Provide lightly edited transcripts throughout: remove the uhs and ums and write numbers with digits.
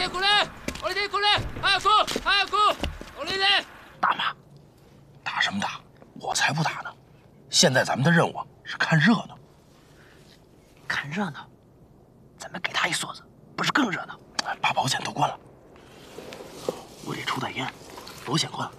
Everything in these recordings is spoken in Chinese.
哋过来，我哋过来，阿哥，我哋来。 大妈，打什么打？我才不打呢！现在咱们的任务是看热闹。 看热闹，咱们给他一梭子，不是更热闹？ 把保险都关了。 屋里出大烟，保险关了。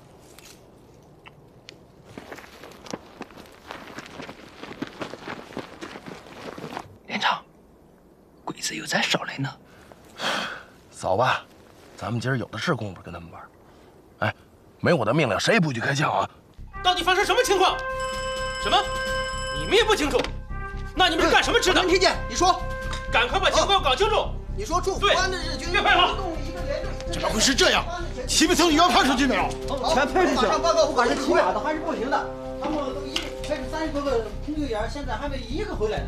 连长，鬼子又在捎来呢。 走吧，咱们今儿有的是功夫跟他们玩。哎，没我的命令，谁也不许开枪啊！ 到底发生什么情况？什么？你们也不清楚？那你们是干什么吃的？ 能听见？你说。 赶快把情况搞清楚。 你说驻防的日军别拍了。 怎么会是这样？齐北村原判出去没有？ 全派出去了。 马上报告，不管是骑马的还是步行的，他们都派出30多个空救员，现在还没一个回来。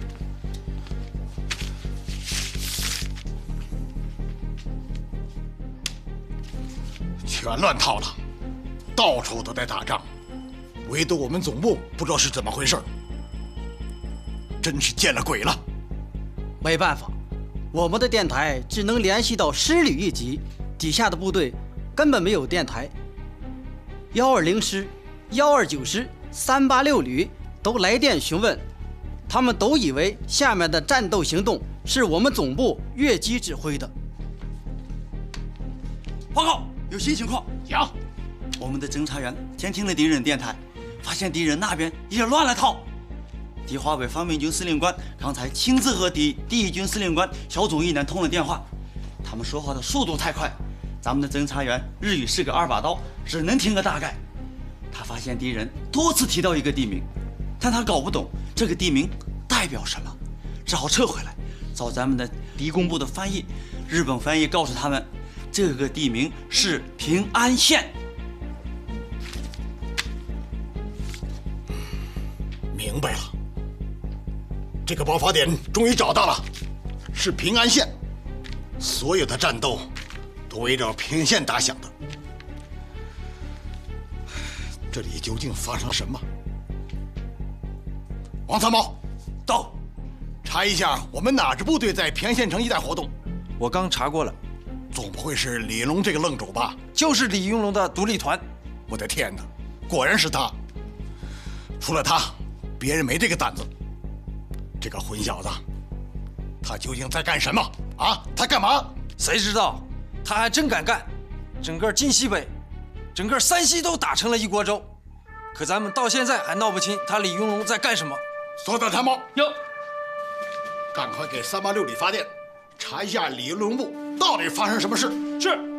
全乱套了，到处都在打仗，唯独我们总部不知道是怎么回事，真是见了鬼了。 没办法，我们的电台只能联系到10旅一级，底下的部队根本没有电台。120师、129师、386旅都来电询问，他们都以为下面的战斗行动是我们总部越级指挥的。 报告，有新情况。 讲， 我们的侦察员监听了敌人电台，发现敌人那边也乱了套。敌华北方面军司令官刚才亲自和第一军司令官小总一男通了电话，他们说话的速度太快，咱们的侦察员日语是个2把刀，只能听个大概。他发现敌人多次提到一个地名，但他搞不懂这个地名代表什么，只好撤回来找咱们的敌工部的翻译。日本翻译告诉他们，这个地名是平安县。 明白了，这个爆发点终于找到了，是平安县。所有的战斗都围绕平安县打响的。这里究竟发生了什么？王参谋， 到， 查一下我们哪支部队在平安县城一带活动。 我刚查过了， 总不会是李云龙这个愣主吧？ 就是李云龙的独立团。 我的天哪，果然是他！除了他，别人没这个胆子。这个混小子，他究竟在干什么啊？他干嘛？ 谁知道？他还真敢干！整个晋西北，整个山西都打成了一锅粥。可咱们到现在还闹不清他李云龙在干什么。 所长参谋， 有， 赶快给386旅发电，查一下李云龙部到底发生什么事。 是。